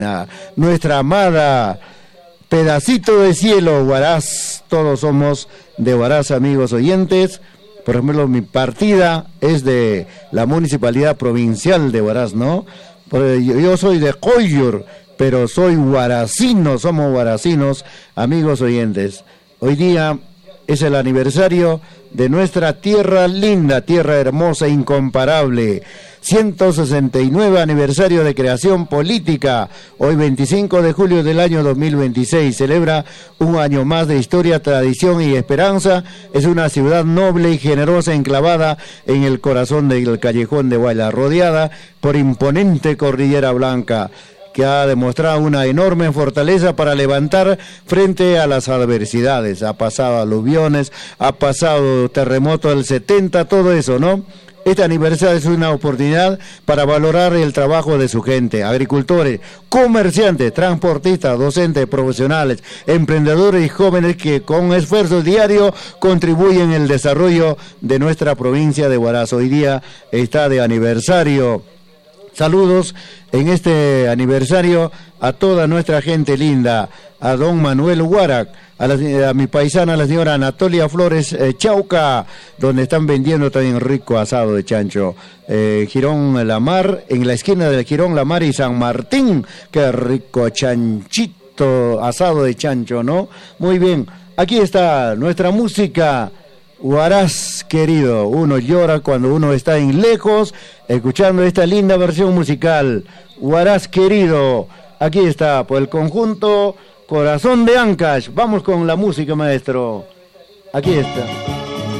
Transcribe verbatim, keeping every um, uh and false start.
nuestra amada pedacito de cielo, Huaraz. Todos somos de Huaraz, amigos oyentes. Por ejemplo, mi partida es de la Municipalidad Provincial de Huaraz, ¿no? Porque yo, yo soy de Coyur, pero soy huaracino, somos huaracinos, amigos oyentes. Hoy día es el aniversario de nuestra tierra linda, tierra hermosa, incomparable. ciento sesenta y nueve aniversario de creación política. Hoy veinticinco de julio del año dos mil veintiséis. Celebra un año más de historia, tradición y esperanza. Es una ciudad noble y generosa enclavada en el corazón del callejón de Huayla, rodeada por imponente cordillera blanca, que ha demostrado una enorme fortaleza para levantar frente a las adversidades. Ha pasado aluviones, ha pasado terremoto del setenta, todo eso, ¿no? Este aniversario es una oportunidad para valorar el trabajo de su gente, agricultores, comerciantes, transportistas, docentes, profesionales, emprendedores y jóvenes que con esfuerzo diario contribuyen al desarrollo de nuestra provincia de Huaraz. Hoy día está de aniversario. Saludos en este aniversario a toda nuestra gente linda, a don Manuel Huarac, a, la, a mi paisana, la señora Anatolia Flores eh, Chauca, donde están vendiendo también rico asado de chancho. Eh, Girón La Mar, en la esquina del Girón La Mar y San Martín, qué rico chanchito, asado de chancho, ¿no? Muy bien, aquí está nuestra música. Huaraz querido, uno llora cuando uno está en lejos, escuchando esta linda versión musical. Huaraz querido, aquí está, por el conjunto Corazón de Ancash. Vamos con la música, maestro. Aquí está.